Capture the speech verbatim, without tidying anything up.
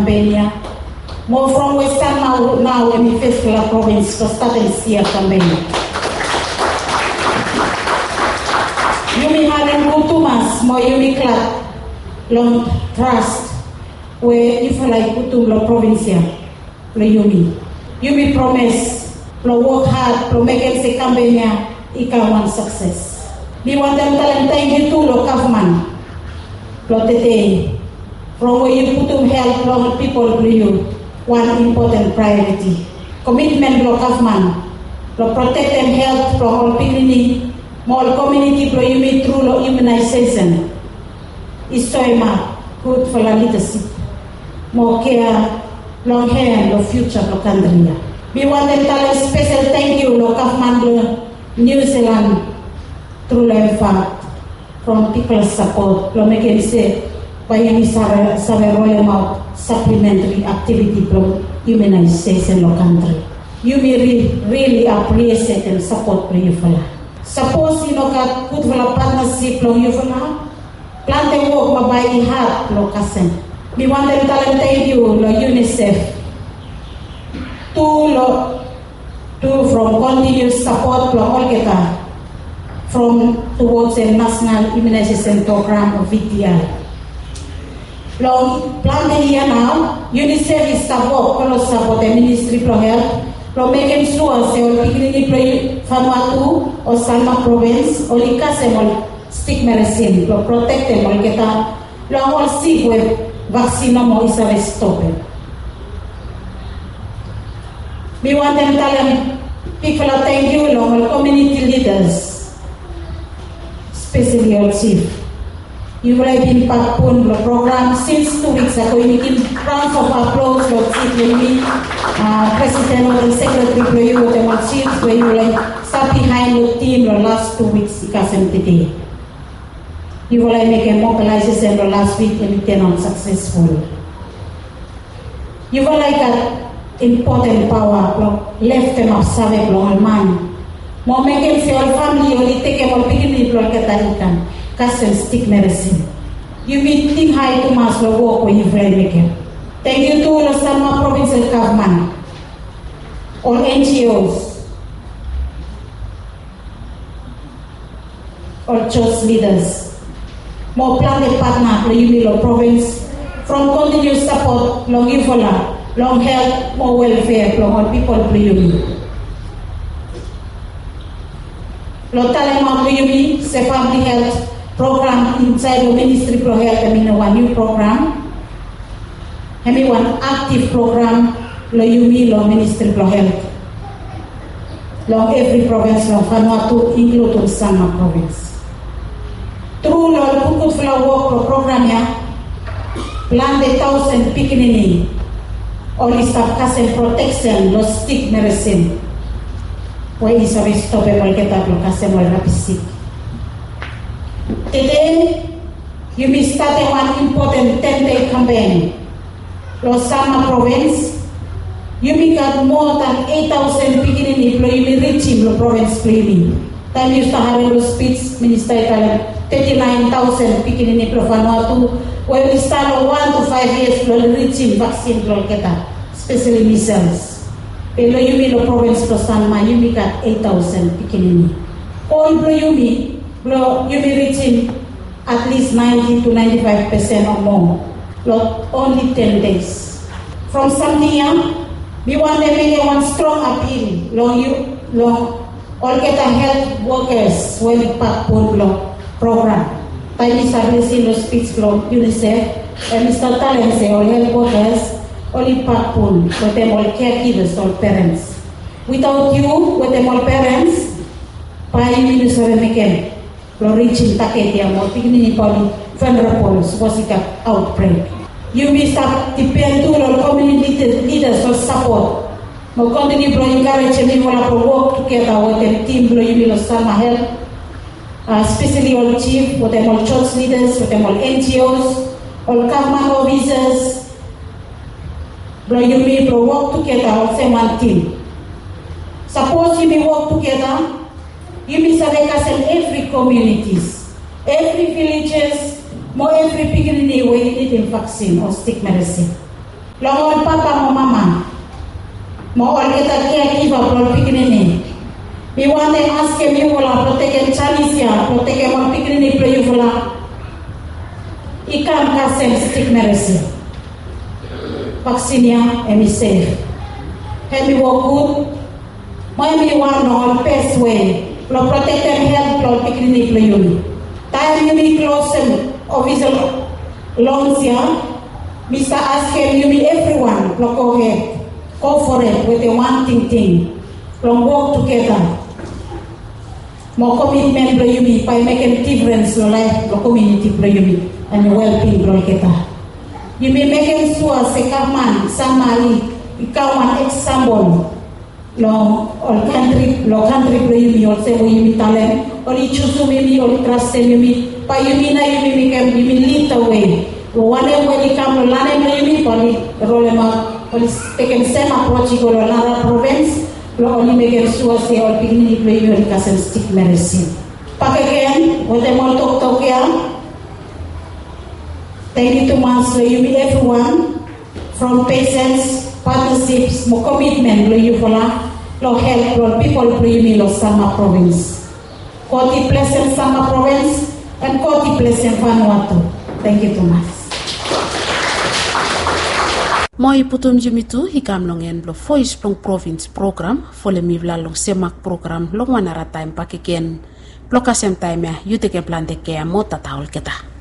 campaign. More from Western now, now in the Festival Province to start and see a campaign. Yumi Haren Kutumas, more Yumi Club, long trust, where if I like Kutum la provincia, la Yumi. Yumi promise, lo work hard, lo make it se campaign, ika one success. We want them to thank you to lo government, lo tete, from where you Kutum help long people to you. One important priority. Commitment to government, to protect and health from all people, more community pro Yumi through immunization. Istoima, good for the leadership. More care, long hair, the future of the country. We want to tell a special thank you to government New Zealand through the fact from people's support. To make it say, by any several supplementary activity from immunization in the country. You may really, really appreciate and support for you. Suppose you know that good for a partnership from you for now. Plan the work by the heart, location. We want them to thank you, UNICEF. To, to from continuous support from all from towards the National Immunization Program of V T I. Long plan the year now, UNICEF is support, kalau support the Ministry of Health, lo making sure se ol pikini pro Vanuatu or Salma Province, o lika se mol stick medicine, lo protect them ol kita, lo all sick with vaccine mo isa stop it. We want them tell them people thank you, long all community leaders, especially all chief. You will have been part of the program since two weeks ago. You making rounds of applause for Chief Lady, uh, President or the Secretary for you, what they want Chief, where you will start behind your team the last two weeks because of today. You will have make a mobilization the last week and it not successful. You will like an important power left them of Savek long man. More making for your family or take a more beginning block at the Custom stick medicine. You meet think high to mass the work when you play making. Thank you to the Salma Provincial Government, all N G Os, all church leaders, more planted partner for Yumilo Province, from continuous support, long Ifola, long health, more welfare, from all people for Yumi. Lotalema for Yumi, se family health program inside the Ministry of Health. I mean, one new program. I mean, one active program. Lo Yumi lo Ministry of Health. Long every province long Vanuatu, including Salma Province. Through lo Pukut Flower work program ya, plan the thousand pikinini. All is of custom protection, lo stick medicine. Why is a stop a get lo custom or rapid sick. Today, you will start one important ten-day campaign. Los Salma Province, you will got more than eight thousand beginning employees reaching the province cleaning. Time you start having the speech, Minister thirty-nine thousand beginning employees Vanuatu, where we start one to five years for reaching vaccine, especially measles. Pero you will the province to Salma, you will got eight thousand beginning. All you will you be reaching at least ninety to ninety-five percent or more. Not only ten days. From Samnia, we want to make one strong appeal. Long you, long all get a health workers when we pack long program. By Mister Blessing, the speech from UNICEF, and Mister Talent say all health workers, only pack pool, with them all caregivers, all parents. Without you, with them all parents, by UNICEF make reaching Taketia more beginning poli vulnerable was it outbreak. You will start depend on community leaders for support. More continue to encourage me to work together with the team to you will Salma help. Uh, especially all chief, with them all church leaders, with them all N G Os, all government officers. Bro, you will work together all same one team. Suppose you will work together. You must have in every communities, every villages, more every beginning where you need a vaccine or stick medicine. Long papa mo mama. Mo all kita caregiver pro pikinini. Mi want to ask him you wala protect Chinese protect mo pikinini pro you wala. Ikam kasem stick mercy. Vaccine emi safe. Hemi walk good. Mo emi want no best way. Lo protect them health pro pikinini pro you. Time you be close them official lungs ya. Mister ask him you be everyone. Lo go ahead. Go for it with a one thing thing. Long work together. More commitment for you by making difference in life, the community for you and well-being for kita. You be making sure sekaman samali ikaw an example. Lo all country, lo country for you also you be talent. Or you choose to be or trust you be. By you be na you be make you be lead the way. Whatever you come to learn you be for the role of Police taken same approach to Lara province, lo only make sure say all beginning play your castle stick medicine. Back again, with them all talk talk here. Thank you to Master you be everyone from patients, partnerships, more commitment lo you for lo help lo people play me lo Sama province. Koti pleasant Sama province and Koti pleasant Vanuatu. Thank you too much. Moi putum jumitu hikam longen blo voice plong province program fole mi vla long semak program long wanara time pakiken blokasem time ya yute ke plante ke mota taul kita.